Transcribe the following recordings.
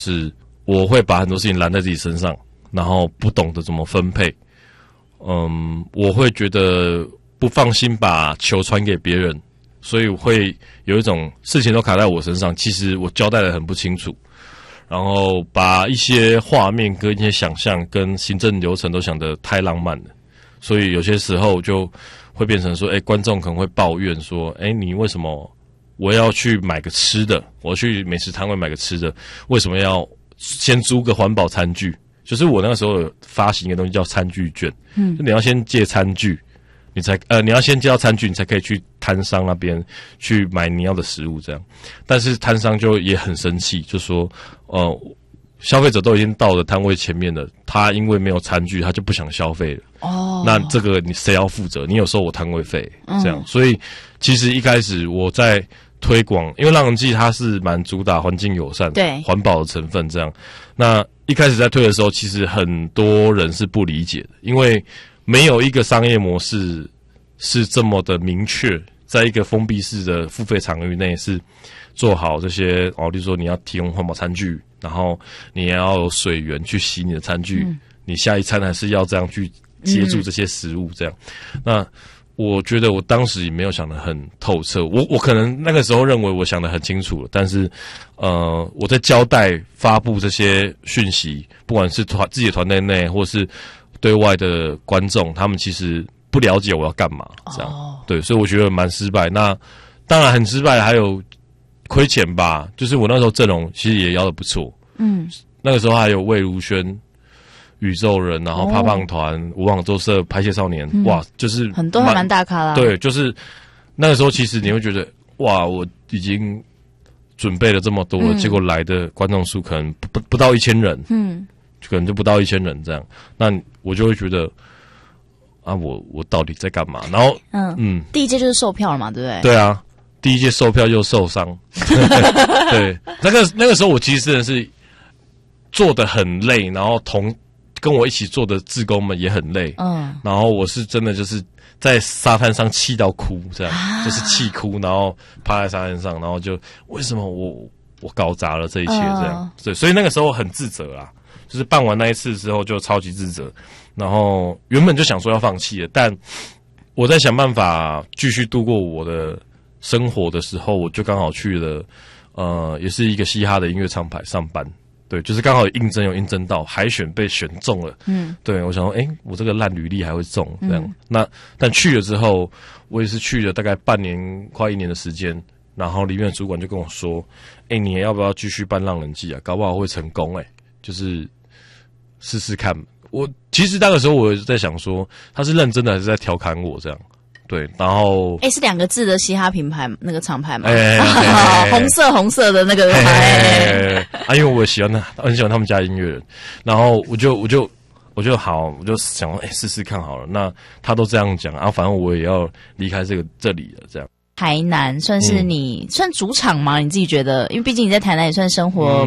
是我会把很多事情揽在自己身上，然后不懂得怎么分配。我会觉得不放心把球传给别人，所以我会有一种事情都卡在我身上，其实我交代得很不清楚，然后把一些画面跟一些想象跟行政流程都想得太浪漫了，所以有些时候就会变成说，观众可能会抱怨说，你为什么我要去买个吃的，我去美食摊位买个吃的，为什么要先租个环保餐具？就是我那个时候有发行一个东西叫餐具券，就你要先借餐具，你要先借到餐具，你才可以去摊商那边去买你要的食物这样。但是摊商就也很生气，就说，消费者都已经到了摊位前面了，他因为没有餐具，他就不想消费了。那这个你谁要负责？你有收我摊位费，这样。所以其实一开始我在推广，因为浪人记它是蛮主打环境友善、对环保的成分这样。那一开始在推的时候，其实很多人是不理解的，因为没有一个商业模式是这么的明确，在一个封闭式的付费场域内是做好这些例如说你要提供环保餐具，然后你也要有水源去洗你的餐具，你下一餐还是要这样去接住这些食物这样。那我觉得我当时也没有想得很透彻，我可能那个时候认为我想得很清楚了，但是我在交代发布这些讯息，不管是自己的团队内或是对外的观众，他们其实不了解我要干嘛这样。对，所以我觉得蛮失败。那当然很失败，还有亏钱吧，就是我那时候阵容其实也邀得不错，那个时候还有魏如萱、宇宙人，然后胖胖团、无网洲社、拍戏少年，哇，就是很多还蛮大咖啦。 对，就是那个时候其实你会觉得，哇，我已经准备了这么多了，结果来的观众数可能不到1000人，可能就不到1000人这样，那我就会觉得啊，我到底在干嘛？然后第一届就是售票了嘛，对不对？ 对啊，第一届售票又受伤，对，那个时候我其实真的是做得很累，然后跟我一起做的志工们也很累，然后我是真的就是在沙滩上气到哭，这样就是气哭，然后趴在沙滩上，然后就为什么我搞砸了这一切这样，对，所以那个时候很自责啦，就是办完那一次之后就超级自责，然后原本就想说要放弃了，但我在想办法继续度过我的生活的时候，我就刚好去了也是一个嘻哈的音乐厂牌上班。对，就是刚好有应征到海选被选中了，对，我想说，我这个烂履历还会中这样，但去了之后，我也是去了大概半年快1年的时间，然后里面的主管就跟我说，你要不要继续办浪人记啊？搞不好会成功，就是试试看。我其实那个时候我在想说，他是认真的还是在调侃我这样？对，然后是2个字的嘻哈品牌那个厂牌吗？红色的那个因为我喜欢很喜欢他们家音乐人，然后我就好，我就想试试看好了。那他都这样讲啊，反正我也要离开这里了，这样。 台南算是你算主场吗？你自己觉得？因为毕竟你在台南也算生活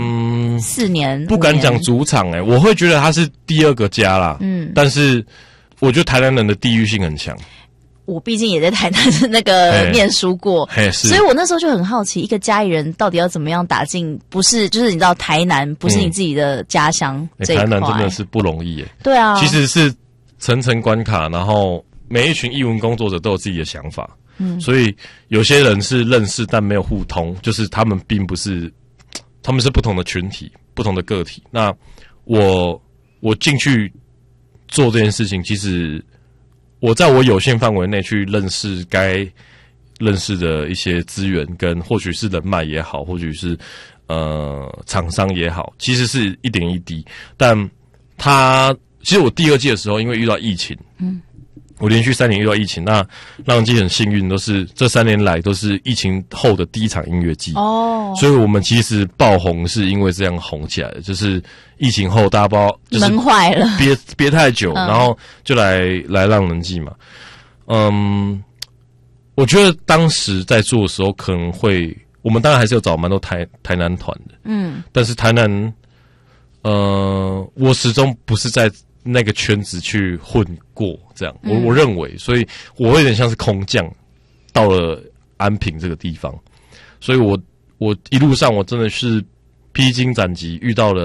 4年， 不敢讲主场我会觉得它是第2个家啦。但是我觉得台南人的地域性很强。 我毕竟也在台南那个念书过，所以我那时候就很好奇，一个嘉义人到底要怎么样打进，不是就是你知道台南不是你自己的家乡这一块， 台南真的是不容易对啊， 其实是层层关卡，然后每一群艺文工作者都有自己的想法，所以有些人是认识但没有互通，就是他们是不同的群体、不同的个体。那我进去做这件事情，其实我在我有限范围内去认识该认识的一些资源，跟或许是人脉也好，或许是厂商也好，其实是一点一滴。但其实我第2季的时候，因为遇到疫情，我连续3年遇到疫情，那浪人记很幸运，都是这3年来都是疫情后的第一场音乐季所以我们其实爆红是因为这样红起来的，就是疫情后大家不知道就是闷坏了， 憋太久，然后就来浪人记嘛。我觉得当时在做的时候，可能我们当然还是有找蛮多台南团的，但是台南我始终不是在那个圈子去混过，这样我认为，所以我有点像是空降到了安平这个地方，所以我一路上我真的是披荆斩棘，遇到了